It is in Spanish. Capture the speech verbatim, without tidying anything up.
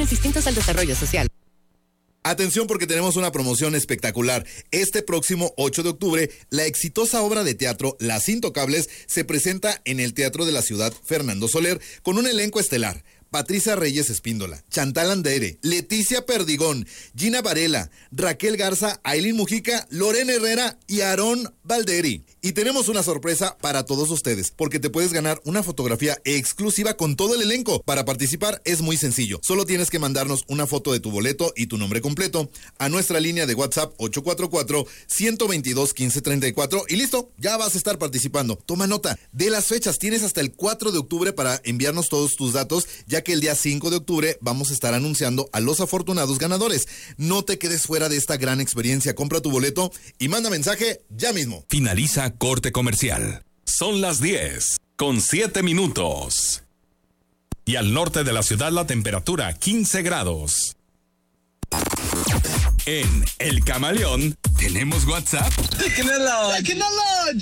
Condiciones distintas al desarrollo social. Atención porque tenemos una promoción espectacular. Este próximo ocho de octubre, la exitosa obra de teatro Las Intocables se presenta en el Teatro de la Ciudad Fernando Soler con un elenco estelar. Patricia Reyes Espíndola, Chantal Andere, Leticia Perdigón, Gina Varela, Raquel Garza, Ailín Mujica, Lorena Herrera y Aarón Valderi. Y tenemos una sorpresa para todos ustedes, porque te puedes ganar una fotografía exclusiva con todo el elenco. Para participar es muy sencillo. Solo tienes que mandarnos una foto de tu boleto y tu nombre completo a nuestra línea de WhatsApp ocho cuatro cuatro, uno dos dos, uno cinco tres cuatro y listo, ya vas a estar participando. Toma nota de las fechas. Tienes hasta el cuatro de octubre para enviarnos todos tus datos, ya que el día cinco de octubre vamos a estar anunciando a los afortunados ganadores. No te quedes fuera de esta gran experiencia. Compra tu boleto y manda mensaje ya mismo. Finaliza corte comercial. Son las diez con siete minutos. Y al norte de la ciudad la temperatura quince grados. En El Camaleón tenemos WhatsApp. Taking a lunch. Taking a lunch.